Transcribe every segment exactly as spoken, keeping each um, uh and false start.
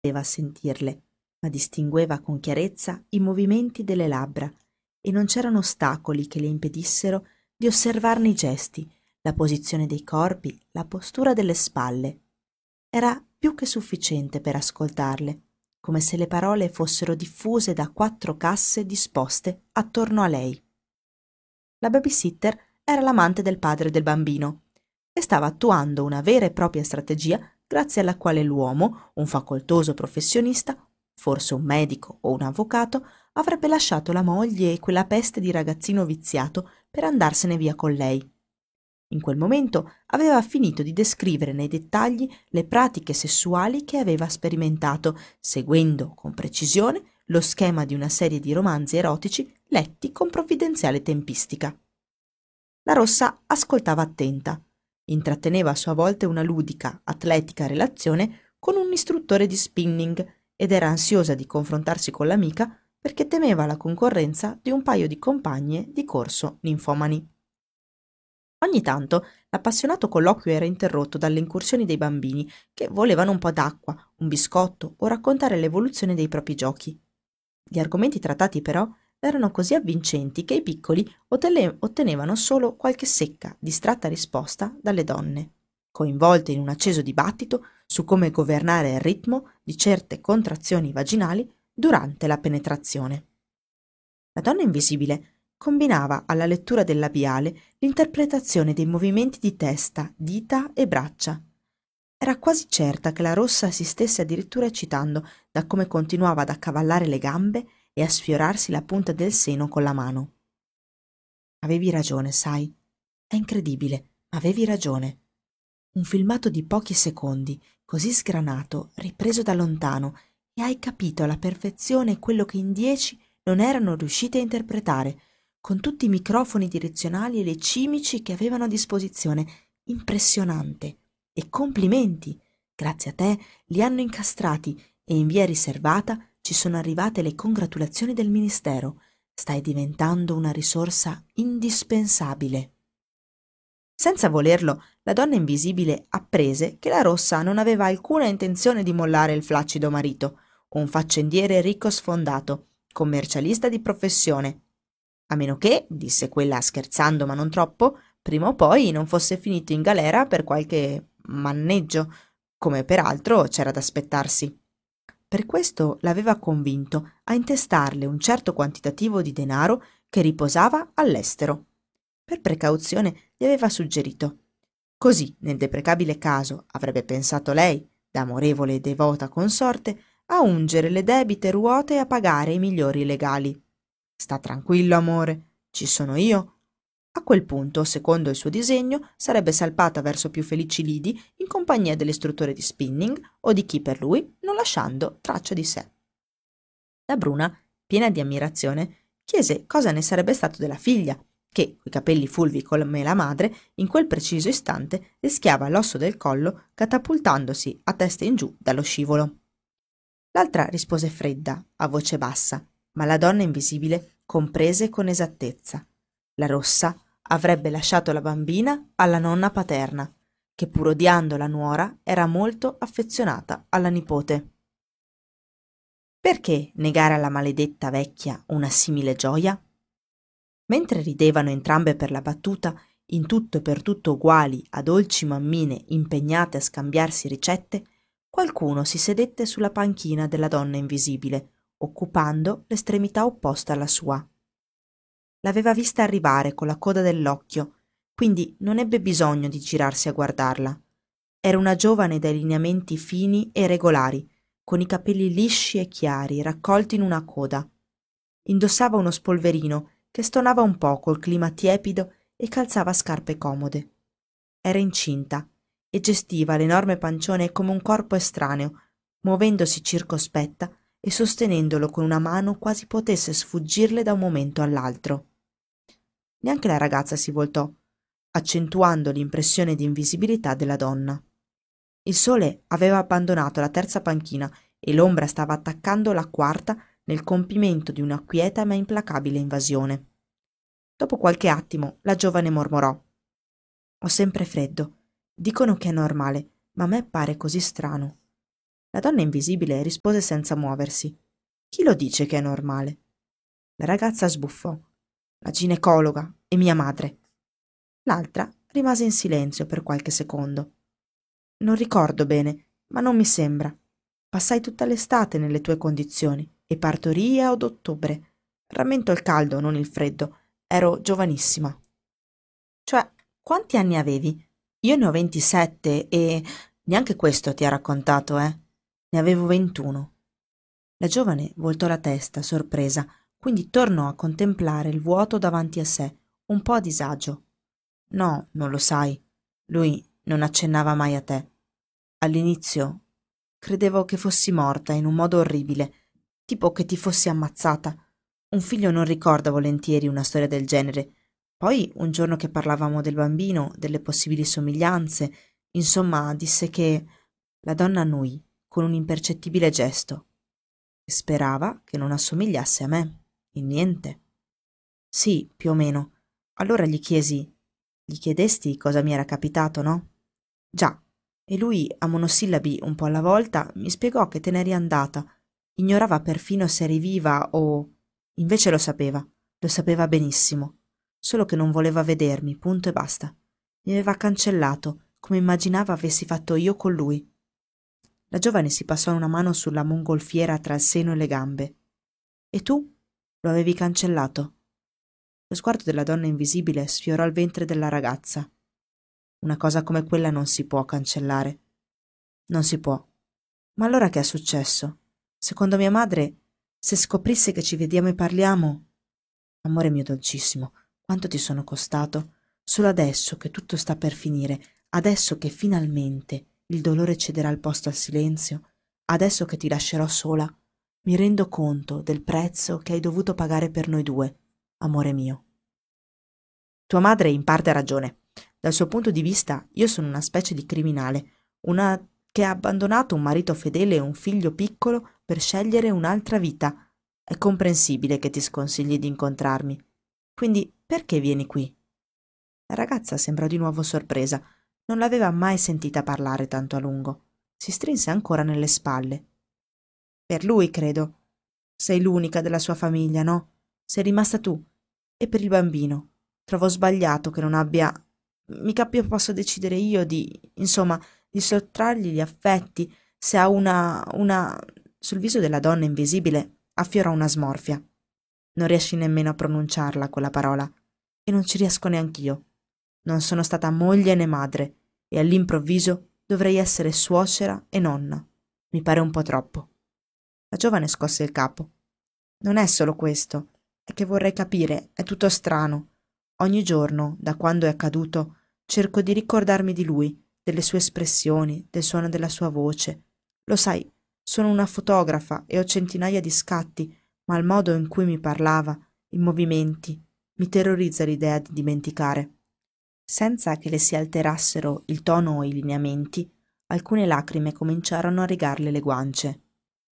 poteva sentirle, ma distingueva con chiarezza i movimenti delle labbra e non c'erano ostacoli che le impedissero di osservarne i gesti, la posizione dei corpi, la postura delle spalle. Era più che sufficiente per ascoltarle, come se le parole fossero diffuse da quattro casse disposte attorno a lei. La babysitter era l'amante del padre del bambino e stava attuando una vera e propria strategia grazie alla quale l'uomo, un facoltoso professionista, forse un medico o un avvocato, avrebbe lasciato la moglie e quella peste di ragazzino viziato per andarsene via con lei. In quel momento aveva finito di descrivere nei dettagli le pratiche sessuali che aveva sperimentato, seguendo con precisione lo schema di una serie di romanzi erotici letti con provvidenziale tempistica. La rossa ascoltava attenta, intratteneva a sua volta una ludica, atletica relazione con un istruttore di spinning ed era ansiosa di confrontarsi con l'amica perché temeva la concorrenza di un paio di compagne di corso ninfomani. Ogni tanto l'appassionato colloquio era interrotto dalle incursioni dei bambini che volevano un po' d'acqua, un biscotto o raccontare l'evoluzione dei propri giochi. Gli argomenti trattati però erano così avvincenti che i piccoli ottene- ottenevano solo qualche secca, distratta risposta dalle donne, coinvolte in un acceso dibattito su come governare il ritmo di certe contrazioni vaginali durante la penetrazione. La donna invisibile combinava alla lettura del labiale l'interpretazione dei movimenti di testa, dita e braccia. Era quasi certa che la rossa si stesse addirittura eccitando da come continuava ad accavallare le gambe e a sfiorarsi la punta del seno con la mano. Avevi ragione, sai. È incredibile, ma avevi ragione. Un filmato di pochi secondi, così sgranato, ripreso da lontano, e hai capito alla perfezione quello che in dieci non erano riuscite a interpretare, con tutti i microfoni direzionali e le cimici che avevano a disposizione. Impressionante. E complimenti. Grazie a te li hanno incastrati e in via riservata ci sono arrivate le congratulazioni del ministero. Stai diventando una risorsa indispensabile. Senza volerlo, la donna invisibile apprese che la rossa non aveva alcuna intenzione di mollare il flaccido marito, un faccendiere ricco sfondato, commercialista di professione. A meno che, disse quella scherzando ma non troppo, prima o poi non fosse finito in galera per qualche manneggio, come peraltro c'era da aspettarsi. Per questo l'aveva convinto a intestarle un certo quantitativo di denaro che riposava all'estero. Per precauzione gli aveva suggerito: così, nel deprecabile caso, avrebbe pensato lei, da amorevole e devota consorte, a ungere le debite ruote e a pagare i migliori legali. Sta tranquillo, amore, ci sono io. A quel punto, secondo il suo disegno, sarebbe salpata verso più felici lidi in compagnia dell'istruttore di spinning o di chi per lui, non lasciando traccia di sé. La Bruna, piena di ammirazione, chiese cosa ne sarebbe stato della figlia, che, coi capelli fulvi come la madre, in quel preciso istante rischiava l'osso del collo catapultandosi a testa in giù dallo scivolo. L'altra rispose fredda, a voce bassa, ma la donna invisibile comprese con esattezza. La rossa avrebbe lasciato la bambina alla nonna paterna, che pur odiando la nuora era molto affezionata alla nipote. Perché negare alla maledetta vecchia una simile gioia? Mentre ridevano entrambe per la battuta, in tutto e per tutto uguali a dolci mammine impegnate a scambiarsi ricette, qualcuno si sedette sulla panchina della donna invisibile, occupando l'estremità opposta alla sua. L'aveva vista arrivare con la coda dell'occhio, quindi non ebbe bisogno di girarsi a guardarla. Era una giovane dai lineamenti fini e regolari, con i capelli lisci e chiari, raccolti in una coda. Indossava uno spolverino che stonava un po' col clima tiepido e calzava scarpe comode. Era incinta e gestiva l'enorme pancione come un corpo estraneo, muovendosi circospetta e sostenendolo con una mano quasi potesse sfuggirle da un momento all'altro. Neanche la ragazza si voltò, accentuando l'impressione di invisibilità della donna. Il sole aveva abbandonato la terza panchina e l'ombra stava attaccando la quarta nel compimento di una quieta ma implacabile invasione. Dopo qualche attimo la giovane mormorò: «Ho sempre freddo. Dicono che è normale, ma a me pare così strano». La donna invisibile rispose senza muoversi. Chi lo dice che è normale? La ragazza sbuffò. La ginecologa e mia madre. L'altra rimase in silenzio per qualche secondo. Non ricordo bene, ma non mi sembra. Passai tutta l'estate nelle tue condizioni e partorii ad ottobre. Rammento il caldo, non il freddo. Ero giovanissima. Cioè, quanti anni avevi? Io ne ho ventisette e neanche questo ti ha raccontato, eh? Ne avevo ventuno. La giovane voltò la testa, sorpresa, quindi tornò a contemplare il vuoto davanti a sé, un po' a disagio. No, non lo sai. Lui non accennava mai a te. All'inizio credevo che fossi morta in un modo orribile, tipo che ti fossi ammazzata. Un figlio non ricorda volentieri una storia del genere. Poi, un giorno che parlavamo del bambino, delle possibili somiglianze, insomma, disse che la donna annui con un impercettibile gesto e sperava che non assomigliasse a me, in niente. Sì, più o meno. Allora gli chiesi, gli chiedesti cosa mi era capitato, no? Già, e lui, a monosillabi un po' alla volta, mi spiegò che te n'eri andata. Ignorava perfino se eri viva o... Invece lo sapeva, lo sapeva benissimo, solo che non voleva vedermi, punto e basta. Mi aveva cancellato, come immaginava avessi fatto io con lui. La giovane si passò una mano sulla mongolfiera tra il seno e le gambe. E tu? Lo avevi cancellato? Lo sguardo della donna invisibile sfiorò il ventre della ragazza. Una cosa come quella non si può cancellare. Non si può. Ma allora che è successo? Secondo mia madre, se scoprisse che ci vediamo e parliamo... Amore mio dolcissimo, quanto ti sono costato? Solo adesso che tutto sta per finire, adesso che finalmente il dolore cederà il posto al silenzio, adesso che ti lascerò sola, mi rendo conto del prezzo che hai dovuto pagare per noi due, amore mio. Tua madre in parte ha ragione. Dal suo punto di vista io sono una specie di criminale, una che ha abbandonato un marito fedele e un figlio piccolo per scegliere un'altra vita. È comprensibile che ti sconsigli di incontrarmi. Quindi perché vieni qui? La ragazza sembrò di nuovo sorpresa. Non l'aveva mai sentita parlare tanto a lungo. Si strinse ancora nelle spalle. Per lui, credo. Sei l'unica della sua famiglia, no? Sei rimasta tu. E per il bambino. Trovo sbagliato che non abbia... Mica più posso decidere io di... Insomma, di sottrargli gli affetti. Se ha una... una... Sul viso della donna invisibile affiorò una smorfia. Non riesci nemmeno a pronunciarla, quella parola. E non ci riesco neanch'io. Non sono stata moglie né madre. E all'improvviso dovrei essere suocera e nonna. Mi pare un po' troppo. La giovane scosse il capo. Non è solo questo. È che vorrei capire, è tutto strano. Ogni giorno, da quando è accaduto, cerco di ricordarmi di lui, delle sue espressioni, del suono della sua voce. Lo sai, sono una fotografa e ho centinaia di scatti, ma il modo in cui mi parlava, i movimenti, mi terrorizza l'idea di dimenticare. Senza che le si alterassero il tono o i lineamenti, alcune lacrime cominciarono a rigarle le guance.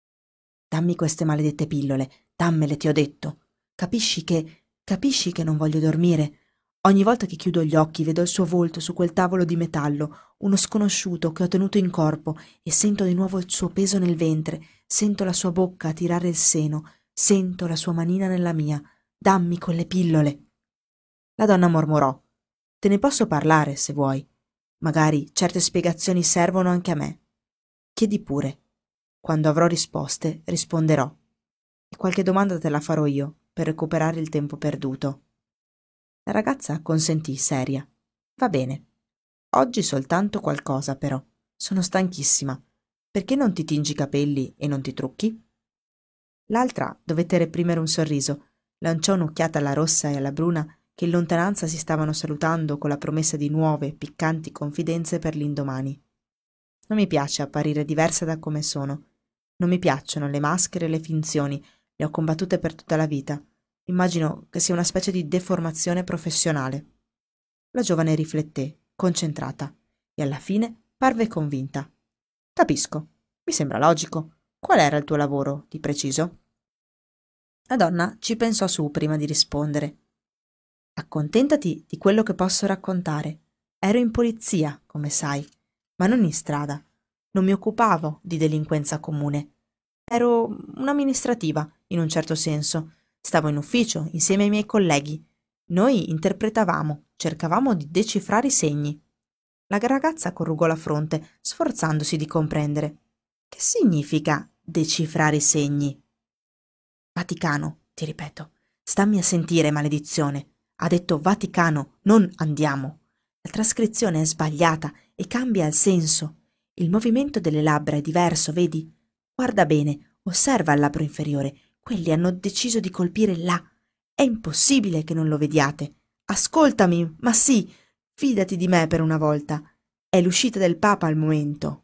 Dammi queste maledette pillole, dammele, ti ho detto. Capisci che... capisci che non voglio dormire? Ogni volta che chiudo gli occhi vedo il suo volto su quel tavolo di metallo, uno sconosciuto che ho tenuto in corpo, e sento di nuovo il suo peso nel ventre, sento la sua bocca tirare il seno, sento la sua manina nella mia. Dammi quelle pillole. La donna mormorò. Te ne posso parlare, se vuoi. Magari certe spiegazioni servono anche a me. Chiedi pure. Quando avrò risposte, risponderò. E qualche domanda te la farò io, per recuperare il tempo perduto. La ragazza consentì, seria. Va bene. Oggi soltanto qualcosa, però. Sono stanchissima. Perché non ti tingi i capelli e non ti trucchi? L'altra dovette reprimere un sorriso, lanciò un'occhiata alla rossa e alla bruna che in lontananza si stavano salutando con la promessa di nuove, piccanti confidenze per l'indomani. Non mi piace apparire diversa da come sono. Non mi piacciono le maschere e le finzioni, le ho combattute per tutta la vita. Immagino che sia una specie di deformazione professionale. La giovane rifletté, concentrata, e alla fine parve convinta. Capisco. Mi sembra logico. Qual era il tuo lavoro, di preciso? La donna ci pensò su prima di rispondere. Accontentati di quello che posso raccontare. Ero in polizia, come sai, ma non in strada. Non mi occupavo di delinquenza comune. Ero un'amministrativa, in un certo senso. Stavo in ufficio, insieme ai miei colleghi. Noi interpretavamo, cercavamo di decifrare i segni. La ragazza corrugò la fronte, sforzandosi di comprendere. Che significa decifrare i segni? Vaticano, ti ripeto. Stammi a sentire, maledizione. Ha detto Vaticano, non andiamo. La trascrizione è sbagliata e cambia il senso. Il movimento delle labbra è diverso, vedi? Guarda bene, osserva il labbro inferiore. Quelli hanno deciso di colpire là. È impossibile che non lo vediate. Ascoltami, ma sì, fidati di me per una volta. È l'uscita del Papa al momento.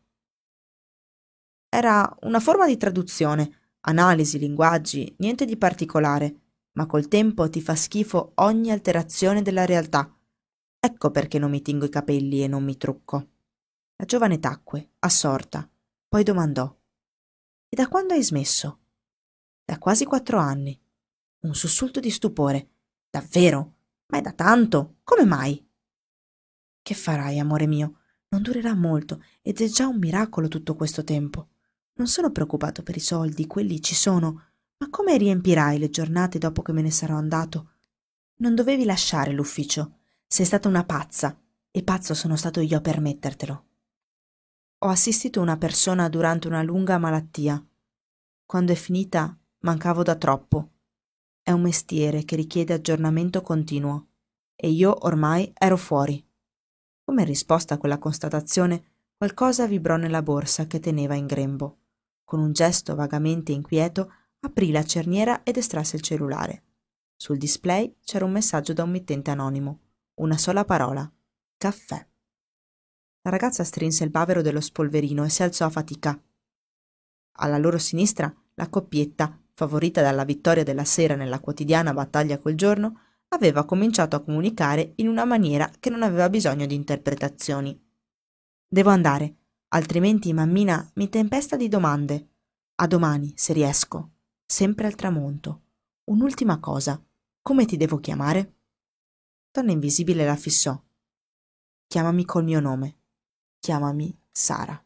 Era una forma di traduzione, analisi, linguaggi, niente di particolare, ma col tempo ti fa schifo ogni alterazione della realtà. Ecco perché non mi tingo i capelli e non mi trucco. La giovane tacque, assorta, poi domandò: E da quando hai smesso? Da quasi quattro anni. Un sussulto di stupore. Davvero? Ma è da tanto? Come mai? Che farai, amore mio? Non durerà molto ed è già un miracolo tutto questo tempo. Non sono preoccupato per i soldi, quelli ci sono, ma come riempirai le giornate dopo che me ne sarò andato? Non dovevi lasciare l'ufficio. Sei stata una pazza, e pazzo sono stato io a permettertelo. Ho assistito una persona durante una lunga malattia. Quando è finita, mancavo da troppo. È un mestiere che richiede aggiornamento continuo, e io ormai ero fuori. Come risposta a quella constatazione, qualcosa vibrò nella borsa che teneva in grembo. Con un gesto vagamente inquieto, aprì la cerniera ed estrasse il cellulare. Sul display c'era un messaggio da un mittente anonimo. Una sola parola: caffè. La ragazza strinse il bavero dello spolverino e si alzò a fatica. Alla loro sinistra, la coppietta, favorita dalla vittoria della sera nella quotidiana battaglia quel giorno, aveva cominciato a comunicare in una maniera che non aveva bisogno di interpretazioni. Devo andare, altrimenti mammina mi tempesta di domande. A domani, se riesco. Sempre al tramonto. Un'ultima cosa. Come ti devo chiamare? Donna Invisibile la fissò. Chiamami col mio nome. Chiamami Sara.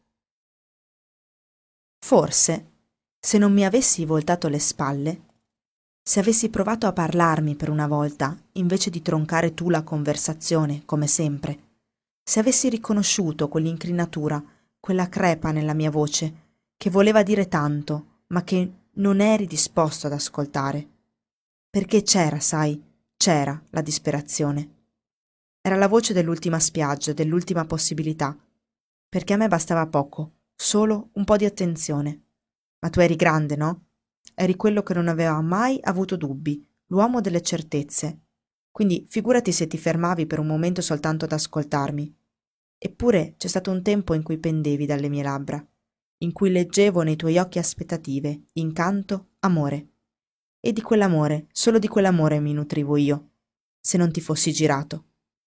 Forse, se non mi avessi voltato le spalle, se avessi provato a parlarmi per una volta, invece di troncare tu la conversazione, come sempre, se avessi riconosciuto quell'incrinatura, quella crepa nella mia voce, che voleva dire tanto, ma che non eri disposto ad ascoltare. Perché c'era, sai, c'era la disperazione. Era la voce dell'ultima spiaggia, dell'ultima possibilità, perché a me bastava poco, solo un po' di attenzione. Ma tu eri grande, no? Eri quello che non aveva mai avuto dubbi, l'uomo delle certezze. Quindi figurati se ti fermavi per un momento soltanto ad ascoltarmi. Eppure c'è stato un tempo in cui pendevi dalle mie labbra, in cui leggevo nei tuoi occhi aspettative, incanto, amore. E di quell'amore, solo di quell'amore mi nutrivo io, se non ti fossi girato.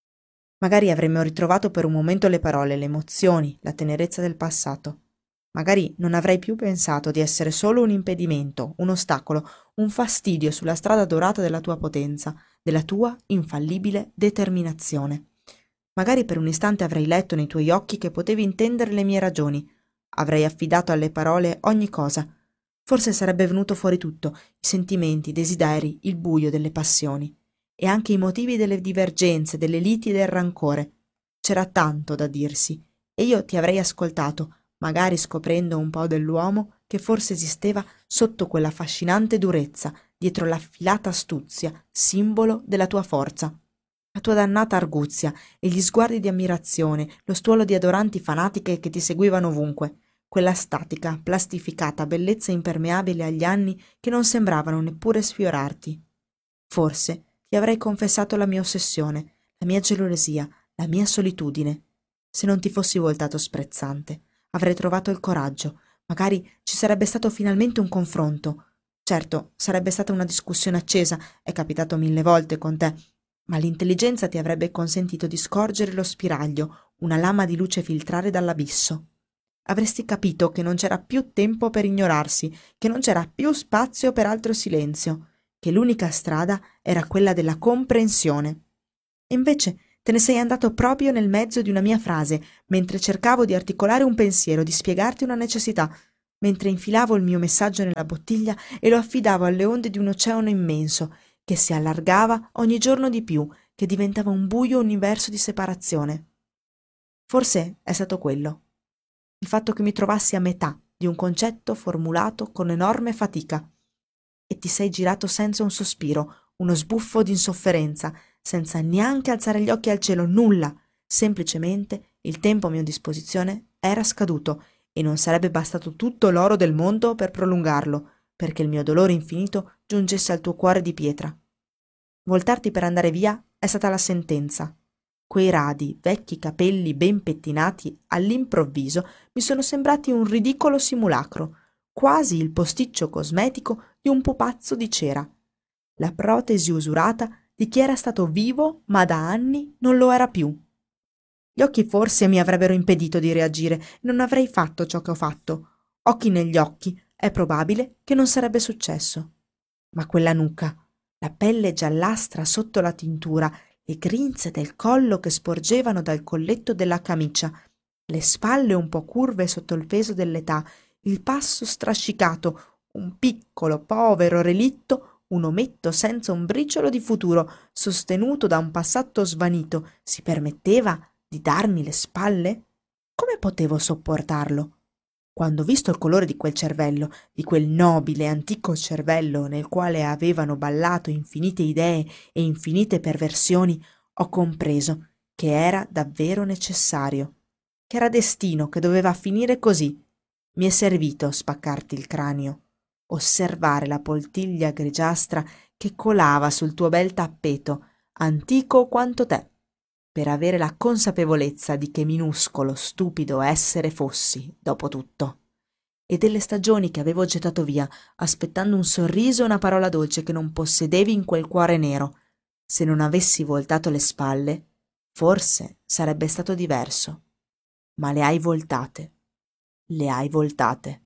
Magari avremmo ritrovato per un momento le parole, le emozioni, la tenerezza del passato. Magari non avrei più pensato di essere solo un impedimento, un ostacolo, un fastidio sulla strada dorata della tua potenza, della tua infallibile determinazione. Magari per un istante avrei letto nei tuoi occhi che potevi intendere le mie ragioni. Avrei affidato alle parole ogni cosa. Forse sarebbe venuto fuori tutto, i sentimenti, i desideri, il buio delle passioni. E anche i motivi delle divergenze, delle liti e del rancore. C'era tanto da dirsi, e io ti avrei ascoltato, magari scoprendo un po' dell'uomo che forse esisteva sotto quella affascinante durezza, dietro l'affilata astuzia, simbolo della tua forza. La tua dannata arguzia e gli sguardi di ammirazione, lo stuolo di adoranti fanatiche che ti seguivano ovunque, quella statica, plastificata bellezza impermeabile agli anni che non sembravano neppure sfiorarti. Forse ti avrei confessato la mia ossessione, la mia gelosia, la mia solitudine. Se non ti fossi voltato sprezzante, avrei trovato il coraggio, magari ci sarebbe stato finalmente un confronto. Certo, sarebbe stata una discussione accesa, è capitato mille volte con te, ma l'intelligenza ti avrebbe consentito di scorgere lo spiraglio, una lama di luce filtrare dall'abisso. Avresti capito che non c'era più tempo per ignorarsi, che non c'era più spazio per altro silenzio, che l'unica strada era quella della comprensione. E invece Te ne sei andato proprio nel mezzo di una mia frase, mentre cercavo di articolare un pensiero, di spiegarti una necessità, mentre infilavo il mio messaggio nella bottiglia e lo affidavo alle onde di un oceano immenso, che si allargava ogni giorno di più, che diventava un buio universo di separazione. Forse è stato quello, il fatto che mi trovassi a metà di un concetto formulato con enorme fatica, e ti sei girato senza un sospiro, uno sbuffo d'insofferenza, senza neanche alzare gli occhi al cielo, nulla, semplicemente il tempo a mia disposizione era scaduto e non sarebbe bastato tutto l'oro del mondo per prolungarlo, perché il mio dolore infinito giungesse al tuo cuore di pietra. Voltarti per andare via è stata la sentenza. Quei radi, vecchi capelli ben pettinati, all'improvviso mi sono sembrati un ridicolo simulacro, quasi il posticcio cosmetico di un pupazzo di cera. La protesi usurata di chi era stato vivo ma da anni non lo era più. Gli occhi forse mi avrebbero impedito di reagire, non avrei fatto ciò che ho fatto. Occhi negli occhi, è probabile che non sarebbe successo. Ma quella nuca, la pelle giallastra sotto la tintura, le grinze del collo che sporgevano dal colletto della camicia, le spalle un po' curve sotto il peso dell'età, il passo strascicato, un piccolo, povero relitto, un ometto senza un briciolo di futuro, sostenuto da un passato svanito, si permetteva di darmi le spalle? Come potevo sopportarlo? Quando ho visto il colore di quel cervello, di quel nobile antico cervello nel quale avevano ballato infinite idee e infinite perversioni, ho compreso che era davvero necessario, che era destino, che doveva finire così. Mi è servito spaccarti il cranio, osservare la poltiglia grigiastra che colava sul tuo bel tappeto, antico quanto te, per avere la consapevolezza di che minuscolo, stupido essere fossi, dopo tutto, e delle stagioni che avevo gettato via, aspettando un sorriso e una parola dolce che non possedevi in quel cuore nero. Se non avessi voltato le spalle, forse sarebbe stato diverso. Ma le hai voltate, le hai voltate.